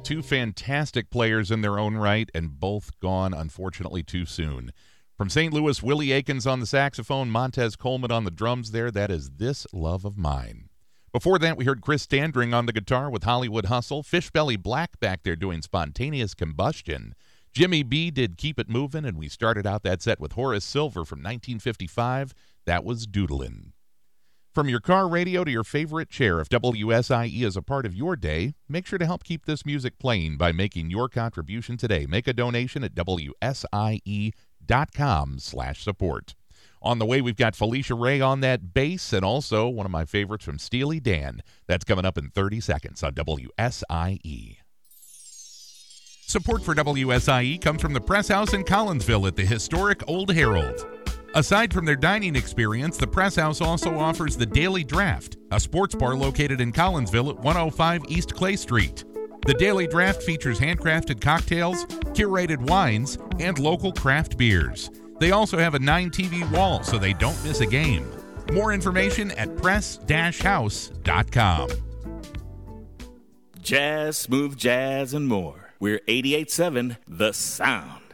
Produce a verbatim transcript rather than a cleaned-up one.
Two fantastic players in their own right, and both gone, unfortunately, too soon. From Saint Louis, Willie Aikens on the saxophone, Montez Coleman on the drums there. That is This Love of Mine. Before that, we heard Chris Standring on the guitar with Hollywood Hustle. Fishbelly Black back there doing Spontaneous Combustion. Jimmy B did Keep It Movin', and we started out that set with Horace Silver from nineteen fifty-five. That was Doodlin'. From your car radio to your favorite chair, if W S I E is a part of your day, make sure to help keep this music playing by making your contribution today. Make a donation at W S I E dot com slash support. On the way, we've got Felicia Ray on that bass, and also one of my favorites from Steely Dan. That's coming up in thirty seconds on W S I E. Support for W S I E comes from the Press House in Collinsville at the historic Old Herald. Aside from their dining experience, the Press House also offers the Daily Draft, a sports bar located in Collinsville at one oh five East Clay Street. The Daily Draft features handcrafted cocktails, curated wines, and local craft beers. They also have a nine T V wall so they don't miss a game. More information at press dash house dot com. Jazz, smooth jazz, and more. We're eighty-eight point seven The Sound.